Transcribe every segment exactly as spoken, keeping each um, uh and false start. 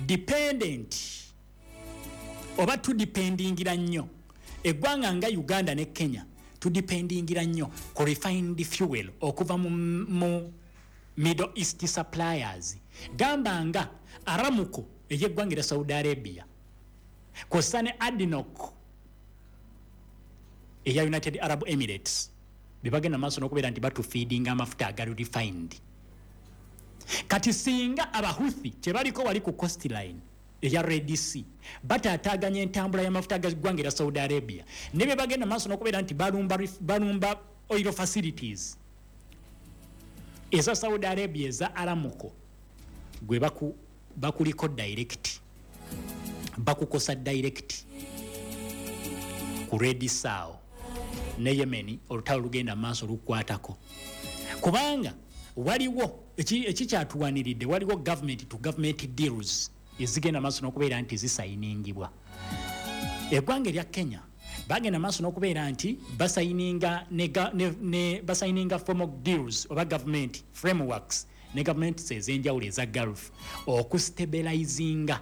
dependent oba tudependingira nnyo eggwanga nga Uganda ne Kenya tudependingira nnyo ku refined fuel okuva mu, mu Middle East suppliers gamba nga Aramco eyeggwanga Saudi Arabia kosane Adinok eya United Arab Emirates bibagenda maaso n'okubeera nti batu feeding amafuta aga refined kati singa abahuthi kyebaliko wali ku coastline eya Red Sea batataganya entambula y'amafuta agagwangira Saudi Arabia nebe bagenda maaso n'okubeera nti balumba balumba oil facilities eza Saudi Arabia eza Aramco gwe baku bakuliko direct bakukosa direct ku Red Sea ne Yemen olutalo lugenda maaso lukwatako kubanga waliwo ekikyatuwaniridde waliwo government to government deals ezigenda maaso n'okubeera nti zisayiningibwa eggwanga erya Kenya bagenda maaso n'okubeera nti basayininga ne, ne, ne basayininga form of deals oba government frameworks ne government ez'enjawulo eza Gulf okustabilizinga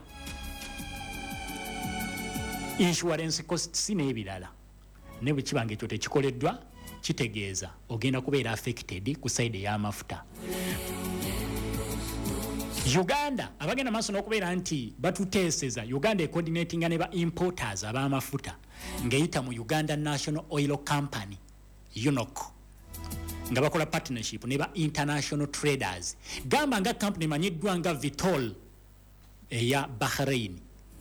insurance costs n'ebirala ne bwe kibanga ekyo tekikoleddwa kitegeeza ogenda kubeera affected ku side y'amafuta. Uganda abagenda maaso n'okubeera nti batuteeseza Uganda coordinating ne ba importers ab'amafuta ng'eyita mu Uganda National Oil Company U N O C nga bakola partnership ne ba international traders gamba nga company manyiddwa nga Vitol eya Bahrain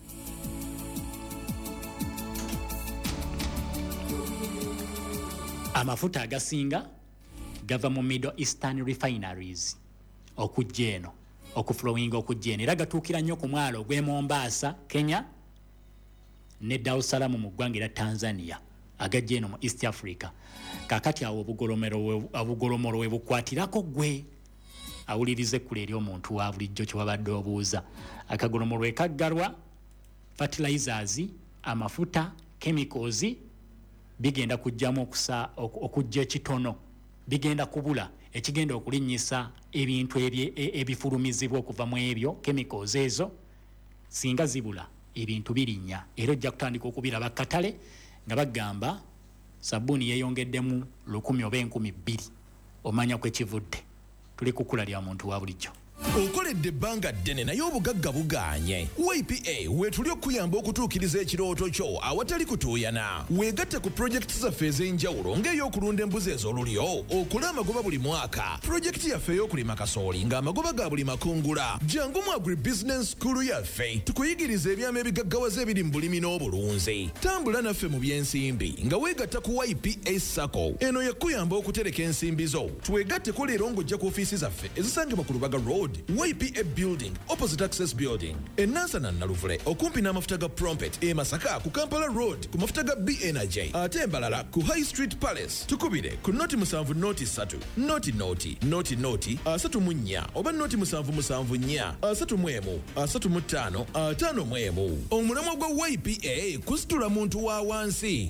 amafuta agasinga gava mu Middle Eastern refineries okujja eno okuflowing okujja eno era gatuukira nnyo ku mwalo ogw'e Mombasa Kenya ne Dar es Salaam mu ggwanga era Tanzania agajja eno mu East Africa kakati awo obugolomero obugolomoro we bukwatirako gwe awulirize kule eri omuntu wa bulijjo kye wabadde obuuza akagolomoro ekaggalwa fertilizers amafuta chemicals bigenda kujjamu okusa okujja ekitono bigenda kubula ekigenda okulinnyisa ebintu ebifulumizibwa okuva mu ebyo chemicals ezo singa zibula ebintu birinnya era ojja kutandika okubiraba katale nga bagamba sabuni yeyongeddemu lukumi oba enkumi bbiri omanya kwekivudde tuli kukula lya muntu wa bulijjo okoledde ebbanga ddene naye obugagga buganye Y P A weetuli okuyamba okutuukiriza ekirooto kyo awatali kutuuyana weegatte ku pulojekiti zaffe ez'enjawulo ng'ey'okulunda embuzi ez'olulyo okula amagoba buli mwaka pulojekiti yaffe ey'okulima kasooli ng'amagoba ga buli makungula jangu mu agribusiness school yaffe tukuyigiriza ebyama ebigaggawaza ebiri mu bulimi n'obulunzi tambula naffe mu by'ensimbi nga weegatta ku Y P A Sacco eno yakuyamba okutereka ensimbi zo twegatteko leero ng'ojja ku ofiisi zaffe ezisangibwa ku Lubaga Road Y P A Building opposite Access Building enansana Naluvule okumpi n'amafuta ga Prompet e Masaka ku Kampala Road ku mafuta ga B Energy ate embalala ku High Street Palace tukubire ku noti musanvu noti ssatu noti noti noti noti asatu mu nnya oba noti musanvu musanvu nnya asatu mu emu asatu mu ttaano ataano mu emu omulamwa gwa Y P A kusitula muntu wa wansi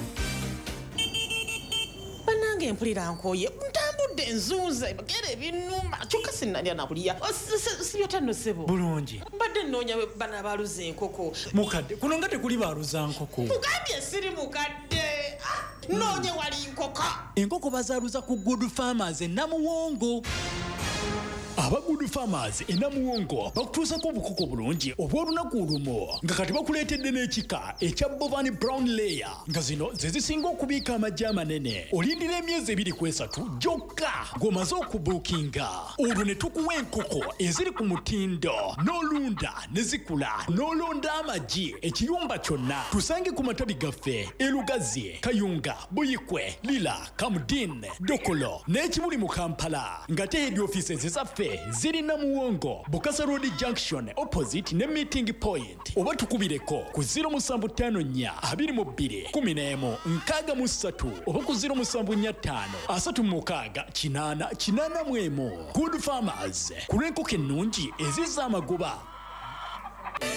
banange mpulira nkoye ntambudde nzuuze bagere ebinuma kyokka sinnalya nakulya sibyotano sebo bulungi mbadde nnoonya bana baluza enkoko mukadde kuno nga tekuli baluza nkoko mugambye siri mukadde nnoonye wali nkoko enkoko bazaaluza ku Good Farmers e Namuwongo aba Good Farmers e Namuwongo bakutuusako obukoko bulungi obw'olunaku lumo nga kati bakuleetedde n'ekika ekya Bovan Brown Layer nga zino ze zisinga okubiika amaggi amanene olindira emyezi ebiri ku esatu gyokka ng'omaze okubuukinga olwo ne tukuwa enkoko eziri ku mutindo n'olunda ne zikula n'olonda amaggi ekiyumba kyonna tusange ku matabi gaffe e Lugazi Kayunga Buyikwe Lila Kamudin Dokolo n'ekibuli mu Kampala nga tehedi ofiisi ezizaffe ziri Namuwongo Bukasa Road Junction opposite ne meeting point oba tukubireko ku zero musanvu ttaano nnya abiri mu bbiri kumi n'emu nkaaga mu ssatu oba ku zero musanvu nnya ttaano asatu mu mukaaga kinaana kinaana mu emu Good Farmers ku lw'enkoko ennungi ezizza amagoba.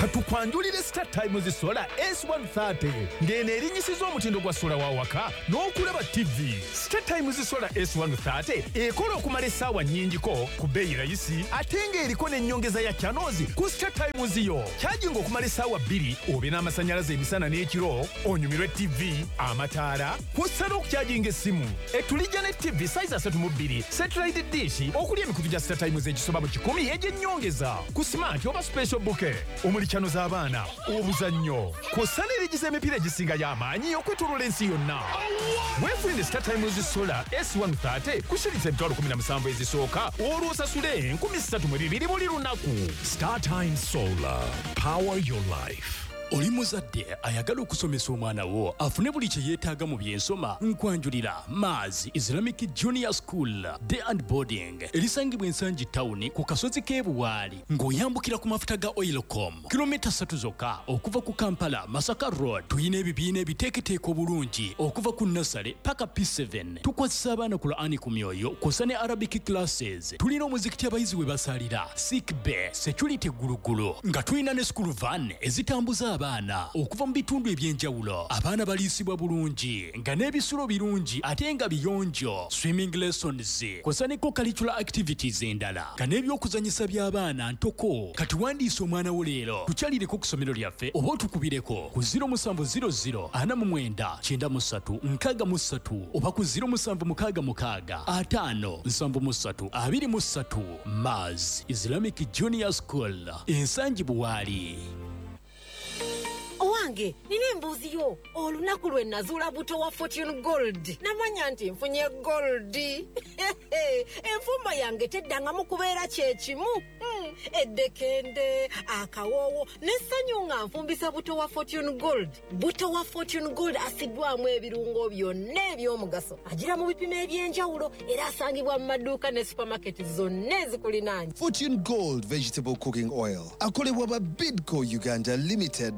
katukwanjulire Star Times Solar S one thirty ng'eno erinnyisiza omutindo gwa sola wa waka n'okulaba T V. Star Times Solar S one thirty ekola okumala essaawa nnyingiko ku bbeeyi rayisi ate ng'eriko n'ennyongeza ya channels ku Star Times yo. Kyajinga okumala essaawa bbiri obe n'amasannyalaze emisana n'ekiro onyumirwe T V, amataala, kw'ossa n'okukyajinga essimu. Etulijja ne T V size asatu mu bbiri, satellite dish okuli emikutu gya Star Times egisoba mu kikumi egy'ennyongeza ku smart oba special bouquet, omuli channel z'abaana, obuzannyo, kw'ossa n'erigiza emipiira egisinga y'amaanyi okwetooloola ensi yonna. Weefunire Star Times Solar S one thirty kusiritsa emitwalo kumi na musanvu ezisooka olwo osasule enkumi ssatu mu bibiri buli lunaku. Star Times Solar, power your life. Oli muzadde ayagala okusomesa omwana wo afune buli kye yeetaaga mu byensoma nkwanjulira Maz Islamic Junior School Day and Boarding erisangibwa ensangi town ku kasozi k'ebuwaali ng'oyambukira ku mafuta ga Oilcom kilomita ssatu zokka okuva ku Kampala Masaka Road. Tuyina ebibiina ebiteeketeeka obulungi okuva ku Nasale paka P seven. Tukwasisa abaana ku Qur'ani ku myoyo kw'ossa ne Arabic classes. Tulina omuzikiti abayizi we basalira, sick bay, security gulugulu nga tulina ne school van ezitambuza abaana okuva mu bitundu ebyenjawulo. Abaana baliisibwa bulungi nga n'ebisulo birungi ate nga biyonjo, swimming lessons kw'ossa ne co-curricular activities endala nga n'ebyokuzanyisa by'abaana ntoko. Katuwandiise omwana wo leero tukyalireko ku ssomero lyaffe oba otukubireko ku zero seven zero zero ana mu mwenda kyenda mu ssatu nkaaga mu ssatu oba ku zero seven mukaaga mukaaga ataano nsanvu mu ssatu abiri mu ssatu. Maz Islamic Junior School ensangi buwaali. Owange, nina embuuzi yo. Olunaku lwe nazuula buto wa Fortune Gold. Namanya nti nfunye gold. Enfumba yange teddangamu kubeera kye kimu. Hmm. Eddekende, akawoowo, n'essanyu nga nfumbisa buto wa Fortune Gold. Buto wa Fortune Gold asiddwamu ebirungo byonna eby'omugaso. Agira mu bipimo eby'enjawulo era asangibwa mu maduuka ne supermarket zonna ezikulinaanye. Fortune Gold Vegetable Cooking Oil. Akolebwa ba Bidco Uganda Limited.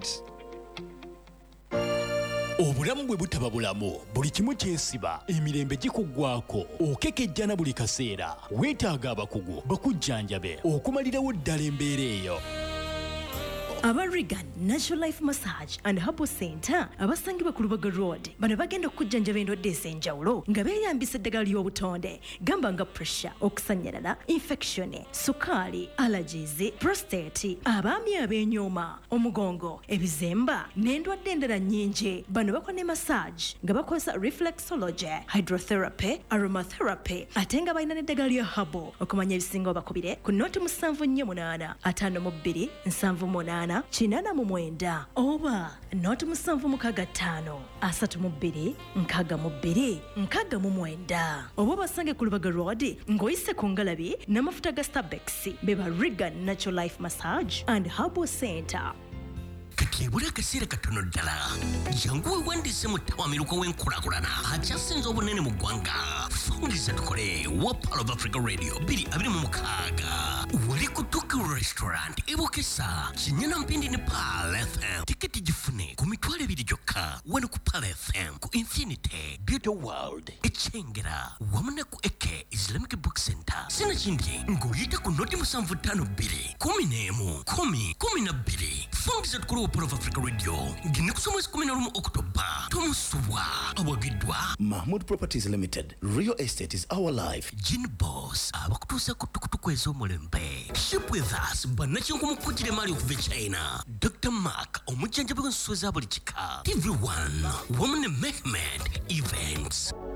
Obulamu bwe butaba bulamu buli kimu kyesiba emirembe gikuggwako okekejjana buli kaseera weetaaga abakugu bakujjanjabe okumalirawo ddala embeera eyo. Aba Regan Natural Life Massage and Herbal Center abasangibwa ku Lubaga Road bano bagenda okujjanjaba endwadde ez'enjawulo nga beeyambisa eddagala ly'obutonde gamba nga pressure, okusanyalala, infection, sukaali, allergies, prostate, abaami ab'enyooma, omugongo, ebizemba n'endwadde endala nnyingi. Bano bakola ne massage nga bakozesa reflexology, hydrotherapy, aromatherapy ate nga balina n'eddagala lya herbal okumanya ebisinga obakubire ku nooti musanvu nnya munaana ataano mu bbiri nsanvu munaana kinana mu mwenda oba nooti musanvu mukaaga ttaano asatu mu bbiri nkaaga mu bbiri nkaaga mu mwenda oba basange ku Lubaga Road ng'oyise ku ngalabi n'amafuta ga Starbex beba Regan Natural Life Massage and Herbal Center. Kati ebula akaseera katono ddala jangu weewandiise mu ttawamiruka w'enkulaakulana akyasinze obunene mu ggwanga. Fungiza tukole wa Pearl of Africa Radio bbiri abiri mu mukaaga wali ku Tokyo Restaurant ebokesa kinyana mpindi ne Pearl F M. Tiketi gifune ku mitwalo ebiri gyokka wano ku Pearl F M ku Infinity Beauty World ekyengera wamu ne ku Eke Islamic Book Center. Sinakindi ng'oyita ku noti musanvu ttaano bbiri kumi n'emu kumi kumi na bbiri. Fungiza tukole wa Pearl of Africa Radio ngine ku mwezi kumi na lumu Oktoba tomusubwa awagiddwa Mahmood Properties Limited. Real estate is our life. Gin Boss abakutuusa ku tukutuku ez'omulembe. Ship with us bannakinku mukujjira maali okuva e China. Doctor Mark omujjanjabi w'ensuso eza buli kika. T V one wamu ne Mehmed Events.